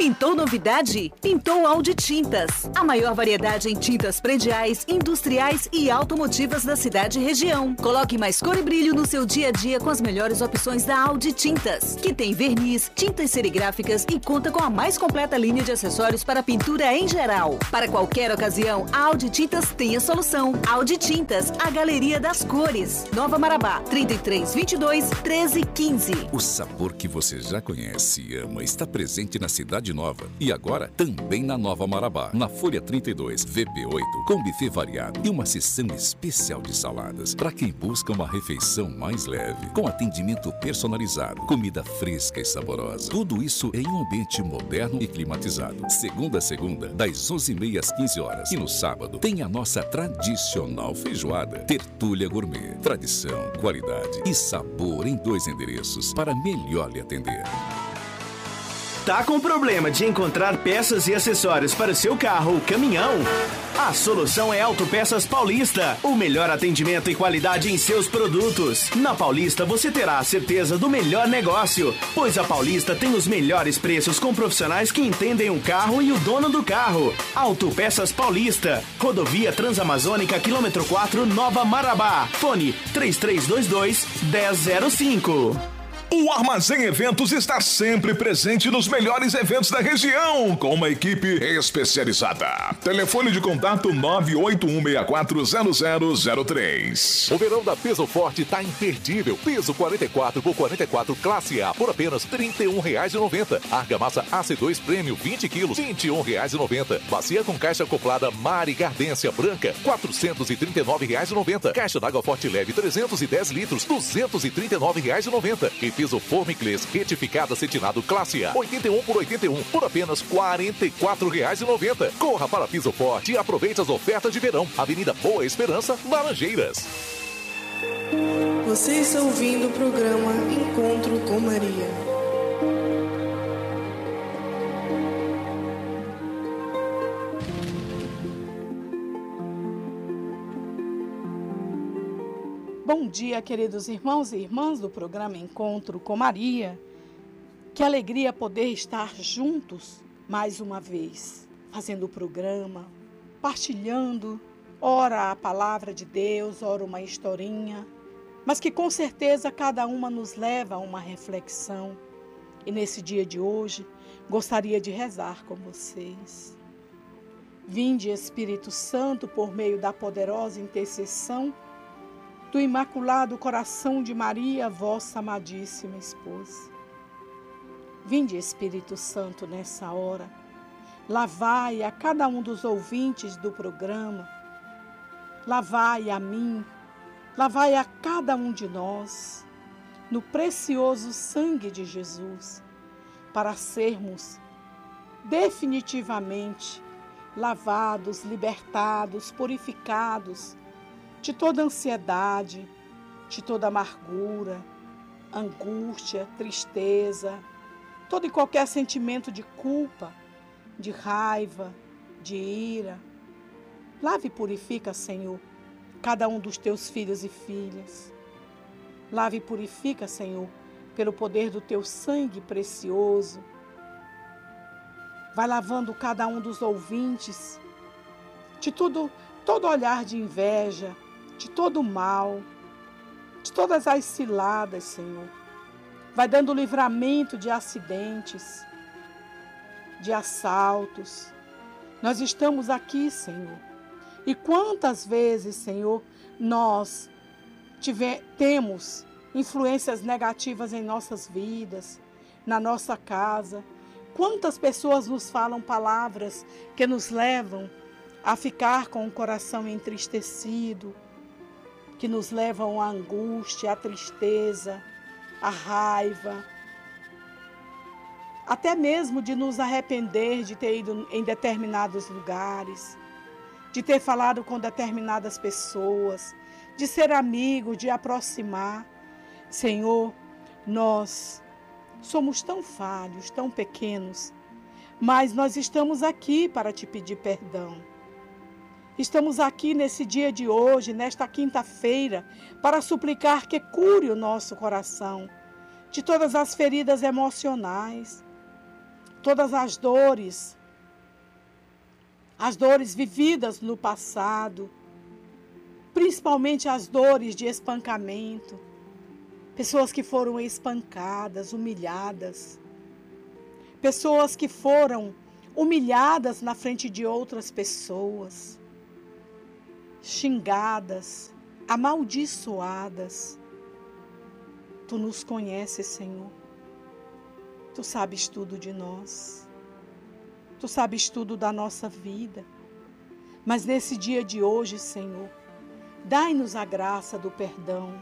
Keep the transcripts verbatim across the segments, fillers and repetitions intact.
Pintou novidade? Pintou Audi Tintas. A maior variedade em tintas prediais, industriais e automotivas da cidade e região. Coloque mais cor e brilho no seu dia a dia com as melhores opções da Audi Tintas, que tem verniz, tintas serigráficas e conta com a mais completa linha de acessórios para pintura em geral. Para qualquer ocasião, a Audi Tintas tem a solução. Audi Tintas, a galeria das cores. Nova Marabá, trinta e três, vinte e dois, treze, quinze. O sabor que você já conhece e ama está presente na Cidade Nova e agora também na Nova Marabá, na Folha trinta e dois, V P oito, com buffet variado e uma seção especial de saladas para quem busca uma refeição mais leve, com atendimento personalizado, comida fresca e saborosa. Tudo isso em um ambiente moderno e climatizado. Segunda a segunda, das onze e meia às quinze horas. E no sábado tem a nossa tradicional feijoada. Tertúlia Gourmet. Tradição, qualidade e sabor em dois endereços para melhor lhe atender. Tá com problema de encontrar peças e acessórios para o seu carro ou caminhão? A solução é Autopeças Paulista. O melhor atendimento e qualidade em seus produtos. Na Paulista você terá a certeza do melhor negócio, pois a Paulista tem os melhores preços com profissionais que entendem o carro e o dono do carro. Autopeças Paulista. Rodovia Transamazônica, quilômetro quatro, Nova Marabá. Fone três três dois dois, um zero zero cinco. O Armazém Eventos está sempre presente nos melhores eventos da região, com uma equipe especializada. Telefone de contato nove oito um seis quatro zero zero zero três. O verão da Peso Forte tá imperdível. Peso quarenta e quatro por quarenta e quatro Classe A por apenas trinta e um reais e noventa centavos. Argamassa A C dois Premium vinte quilos, vinte e um reais e noventa centavos. Bacia com caixa acoplada Mari Gardência Branca, quatrocentos e trinta e nove reais e noventa centavos. Caixa d'água Forte Leve trezentos e dez litros, duzentos e trinta e nove reais e noventa centavos. Piso Formiclês retificado acetinado Classe A, oitenta e um por oitenta e um, por apenas quarenta e quatro reais e noventa centavos. Corra para Piso Forte e aproveite as ofertas de verão. Avenida Boa Esperança, Laranjeiras. Você está ouvindo o programa Encontro com Maria. Bom dia, queridos irmãos e irmãs do programa Encontro com Maria. Que alegria poder estar juntos mais uma vez, fazendo o programa, partilhando, ora a palavra de Deus, ora uma historinha, mas que com certeza cada uma nos leva a uma reflexão. E nesse dia de hoje, gostaria de rezar com vocês. Vinde, Espírito Santo, por meio da poderosa intercessão do Imaculado Coração de Maria, vossa amadíssima esposa. Vinde, Espírito Santo, nessa hora, lavai a cada um dos ouvintes do programa, lavai a mim, lavai a cada um de nós, no precioso sangue de Jesus, para sermos definitivamente lavados, libertados, purificados de toda ansiedade, de toda amargura, angústia, tristeza, todo e qualquer sentimento de culpa, de raiva, de ira. Lave e purifica, Senhor, cada um dos teus filhos e filhas. Lave e purifica, Senhor, pelo poder do teu sangue precioso. Vai lavando cada um dos ouvintes de tudo, todo olhar de inveja, de todo mal, de todas as ciladas, Senhor. Vai dando livramento de acidentes, de assaltos. Nós estamos aqui, Senhor. E quantas vezes, Senhor, nós tive, temos influências negativas em nossas vidas, na nossa casa. Quantas pessoas nos falam palavras que nos levam a ficar com o coração entristecido, que nos levam à angústia, à tristeza, à raiva, até mesmo de nos arrepender de ter ido em determinados lugares, de ter falado com determinadas pessoas, de ser amigo, de aproximar. Senhor, nós somos tão falhos, tão pequenos, mas nós estamos aqui para te pedir perdão. Estamos aqui nesse dia de hoje, nesta quinta-feira, para suplicar que cure o nosso coração de todas as feridas emocionais, todas as dores, as dores vividas no passado, principalmente as dores de espancamento, pessoas que foram espancadas, humilhadas, pessoas que foram humilhadas na frente de outras pessoas, xingadas, amaldiçoadas. Tu nos conheces, Senhor. Tu sabes tudo de nós. Tu sabes tudo da nossa vida. Mas nesse dia de hoje, Senhor, dai-nos a graça do perdão.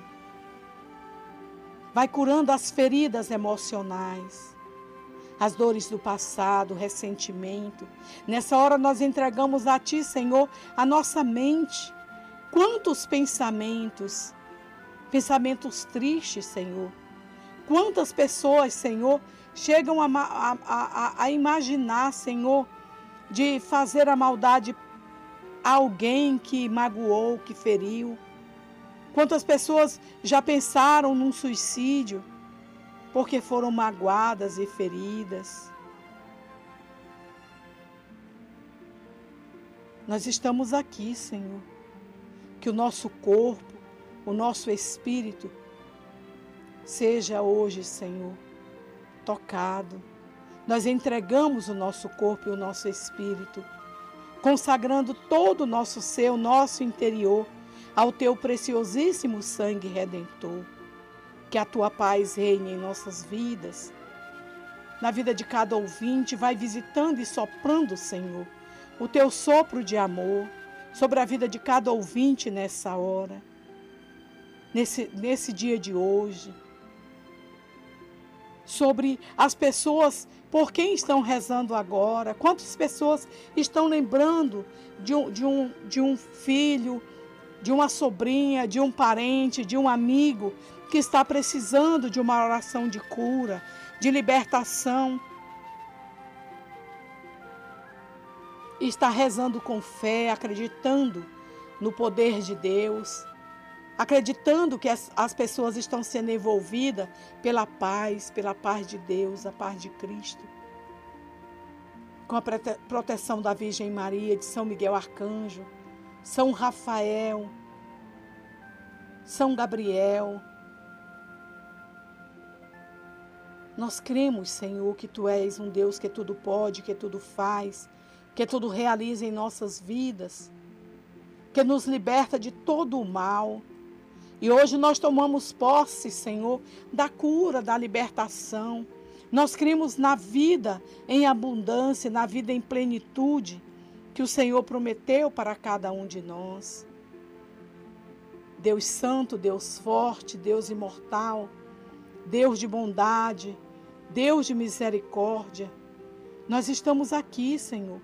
Vai curando as feridas emocionais, as dores do passado, o ressentimento. Nessa hora nós entregamos a Ti, Senhor, a nossa mente. Quantos pensamentos, pensamentos tristes, Senhor. Quantas pessoas, Senhor, chegam a, a, a, a imaginar, Senhor, de fazer a maldade a alguém que magoou, que feriu. Quantas pessoas já pensaram num suicídio porque foram magoadas e feridas. Nós estamos aqui, Senhor, que o nosso corpo, o nosso espírito seja hoje, Senhor, tocado. Nós entregamos o nosso corpo e o nosso espírito, consagrando todo o nosso ser, o nosso interior, ao Teu preciosíssimo sangue redentor. Que a Tua paz reine em nossas vidas, na vida de cada ouvinte. Vai visitando e soprando, Senhor, o Teu sopro de amor sobre a vida de cada ouvinte nessa hora, nesse, nesse dia de hoje. Sobre as pessoas por quem estão rezando agora. Quantas pessoas estão lembrando de um, de um, de um filho, de uma sobrinha, de um parente, de um amigo que está precisando de uma oração de cura, de libertação. E está rezando com fé, acreditando no poder de Deus, acreditando que as, as pessoas estão sendo envolvidas pela paz, pela paz de Deus, a paz de Cristo. Com a proteção da Virgem Maria, de São Miguel Arcanjo, São Rafael, São Gabriel. Nós cremos, Senhor, que Tu és um Deus que tudo pode, que tudo faz, que tudo realiza em nossas vidas, que nos liberta de todo o mal. E hoje nós tomamos posse, Senhor, da cura, da libertação. Nós cremos na vida em abundância, na vida em plenitude, que o Senhor prometeu para cada um de nós. Deus santo, Deus forte, Deus imortal, Deus de bondade, Deus de misericórdia, nós estamos aqui, Senhor.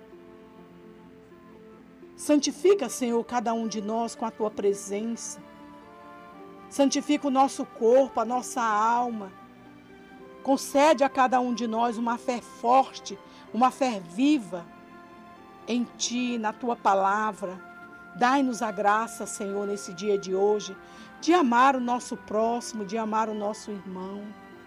Santifica, Senhor, cada um de nós com a Tua presença. Santifica o nosso corpo, a nossa alma. Concede a cada um de nós uma fé forte, uma fé viva em Ti, na Tua palavra. Dai-nos a graça, Senhor, nesse dia de hoje, de amar o nosso próximo, de amar o nosso irmão,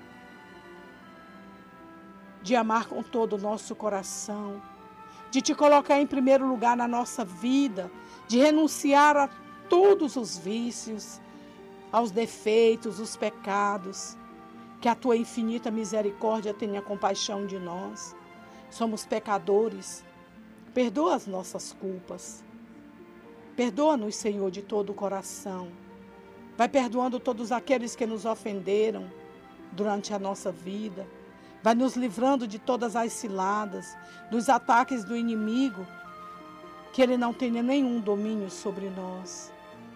de amar com todo o nosso coração, de Te colocar em primeiro lugar na nossa vida, de renunciar a todos os vícios, aos defeitos, os pecados. Que a Tua infinita misericórdia tenha compaixão de nós. Somos pecadores. Perdoa as nossas culpas. Perdoa-nos, Senhor, de todo o coração. Vai perdoando todos aqueles que nos ofenderam durante a nossa vida. Vai nos livrando de todas as ciladas, dos ataques do inimigo, que ele não tenha nenhum domínio sobre nós.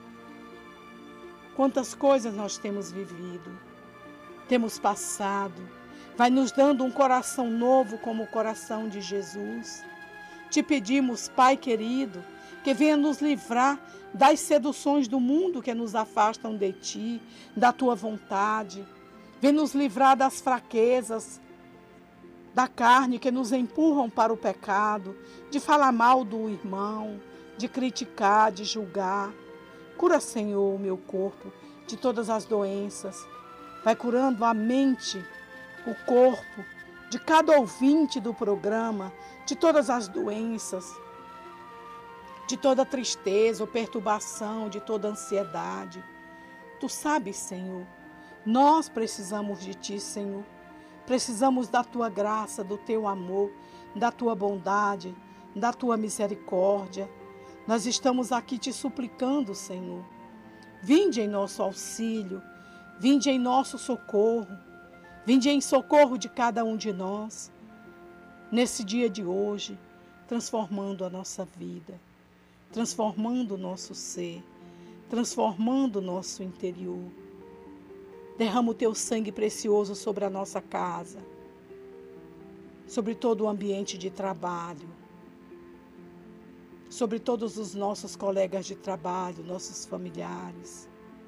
Quantas coisas nós temos vivido, temos passado. Vai nos dando um coração novo como o coração de Jesus. Te pedimos, Pai querido, que venha nos livrar das seduções do mundo que nos afastam de Ti, da Tua vontade. Venha nos livrar das fraquezas da carne que nos empurram para o pecado, de falar mal do irmão, de criticar, de julgar. Cura, Senhor, o meu corpo de todas as doenças. Vai curando a mente, o corpo, de cada ouvinte do programa, de todas as doenças, de toda tristeza ou perturbação, de toda ansiedade. Tu sabes, Senhor, nós precisamos de Ti, Senhor. Precisamos da Tua graça, do Teu amor, da Tua bondade, da Tua misericórdia. Nós estamos aqui Te suplicando, Senhor. Vinde em nosso auxílio, vinde em nosso socorro, vinde em socorro de cada um de nós, nesse dia de hoje, transformando a nossa vida, transformando o nosso ser, transformando o nosso interior. Derrama o Teu sangue precioso sobre a nossa casa, sobre todo o ambiente de trabalho, sobre todos os nossos colegas de trabalho, nossos familiares.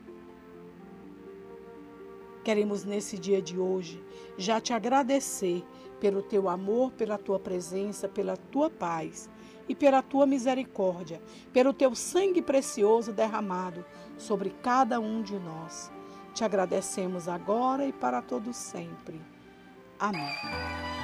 Queremos nesse dia de hoje já Te agradecer pelo Teu amor, pela Tua presença, pela Tua paz e pela Tua misericórdia, pelo Teu sangue precioso derramado sobre cada um de nós. Te agradecemos agora e para todo sempre. Amém.